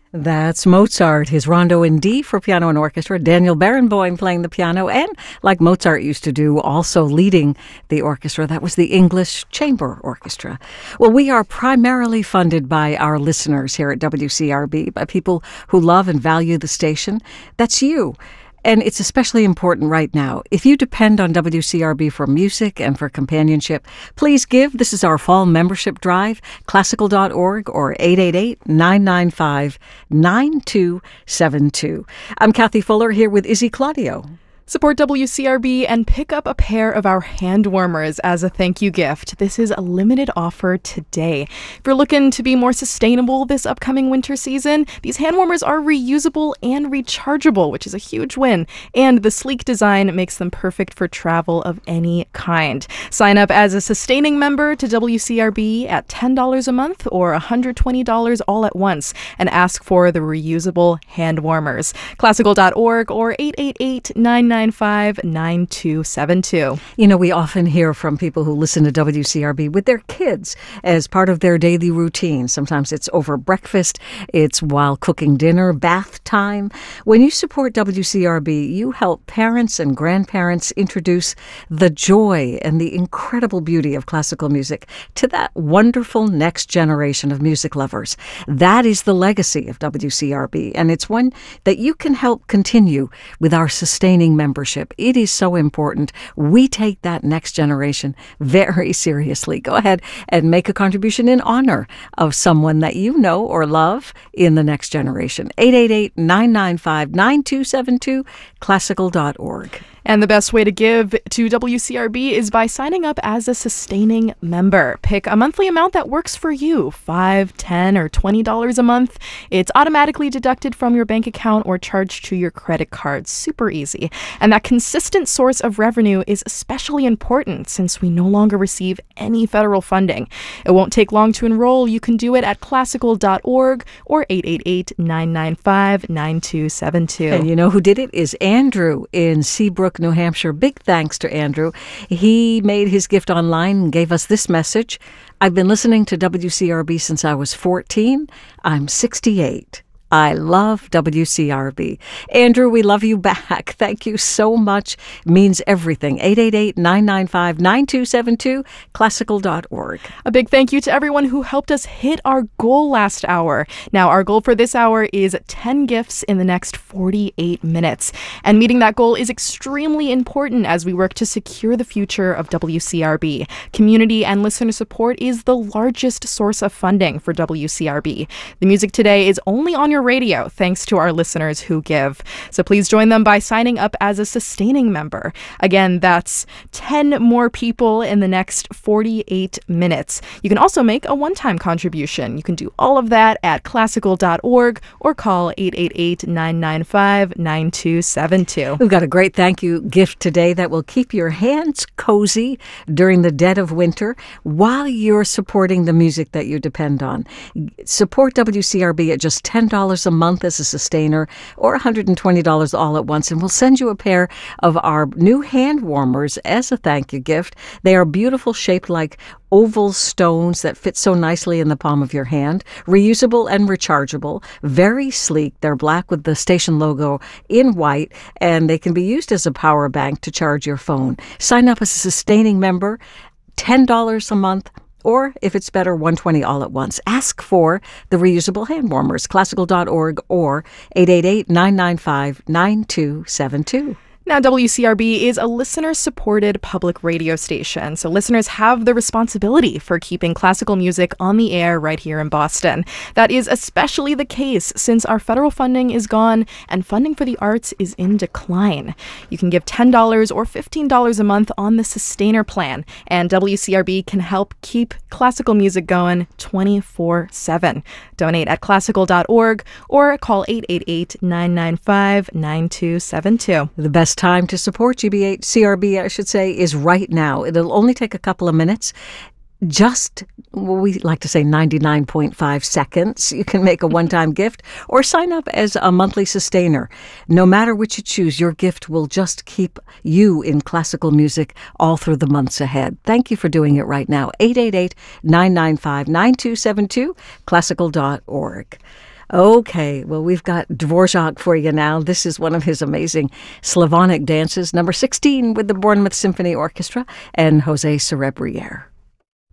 That's Mozart, his Rondo in D for piano and orchestra, Daniel Barenboim playing the piano, and like Mozart used to do, also leading the orchestra. That was the English Chamber Orchestra. Well, we are primarily funded by our listeners here at WCRB, by people who love and value the station. That's you. And it's especially important right now. If you depend on WCRB for music and for companionship, please give. This is our fall membership drive, classical.org or 888-995-9272. I'm Kathy Fuller here with Izzy Claudio. Support WCRB and pick up a pair of our hand warmers as a thank you gift. This is a limited offer today. If you're looking to be more sustainable this upcoming winter season, these hand warmers are reusable and rechargeable, which is a huge win. And the sleek design makes them perfect for travel of any kind. Sign up as a sustaining member to WCRB at $10 a month or $120 all at once and ask for the reusable hand warmers. Classical.org or 888-995-9272. You know, we often hear from people who listen to WCRB with their kids as part of their daily routine. Sometimes it's over breakfast, it's while cooking dinner, bath time. When you support WCRB, you help parents and grandparents introduce the joy and the incredible beauty of classical music to that wonderful next generation of music lovers. That is the legacy of WCRB, and it's one that you can help continue with our sustaining membership. It is so important. We take that next generation very seriously. Go ahead and make a contribution in honor of someone that you know or love in the next generation. 888-995-9272, classical.org. And the best way to give to WCRB is by signing up as a sustaining member. Pick a monthly amount that works for you, $5, $10, or $20 a month. It's automatically deducted from your bank account or charged to your credit card. Super easy. And that consistent source of revenue is especially important since we no longer receive any federal funding. It won't take long to enroll. You can do it at classical.org or 888-995-9272. And you know who did it is Andrew in Seabrook, New Hampshire. Big thanks to Andrew. He made his gift online and gave us this message. I've been listening to WCRB since I was 14. I'm 68. I love WCRB. Andrew, we love you back. Thank you so much. Means everything. 888-995-9272, classical.org. A big thank you to everyone who helped us hit our goal last hour. Now, our goal for this hour is 10 gifts in the next 48 minutes. And meeting that goal is extremely important as we work to secure the future of WCRB. Community and listener support is the largest source of funding for WCRB. The music today is only on your radio thanks to our listeners who give. So please join them by signing up as a sustaining member. Again, that's 10 more people in the next 48 minutes. You can also make a one-time contribution. You can do all of that at classical.org or call 888-995-9272. We've got a great thank you gift today that will keep your hands cozy during the dead of winter while you're supporting the music that you depend on. Support WCRB at just $10 a month as a sustainer or $120 all at once, and we'll send you a pair of our new hand warmers as a thank you gift. They are beautiful, shaped like oval stones that fit so nicely in the palm of your hand, reusable and rechargeable, very sleek. They're black with the station logo in white, and they can be used as a power bank to charge your phone. Sign up as a sustaining member, $10 a month, or if it's better, $120 all at once. Ask for the reusable hand warmers, classical.org or 888-995-9272. Now, WCRB is a listener-supported public radio station, so listeners have the responsibility for keeping classical music on the air right here in Boston. That is especially the case since our federal funding is gone and funding for the arts is in decline. You can give $10 or $15 a month on the Sustainer plan, and WCRB can help keep classical music going 24/7. Donate at classical.org or call 888-995-9272. The best time to support CRB, I should say, is right now. It'll only take a couple of minutes. Just, we like to say 99.5 seconds. You can make a one-time gift or sign up as a monthly sustainer. No matter which you choose, your gift will just keep you in classical music all through the months ahead. Thank you for doing it right now. 888-995-9272, classical.org. Okay, well, we've got Dvorak for you now. This is one of his amazing Slavonic dances, number 16 with the Bournemouth Symphony Orchestra and Jose Cerebriere.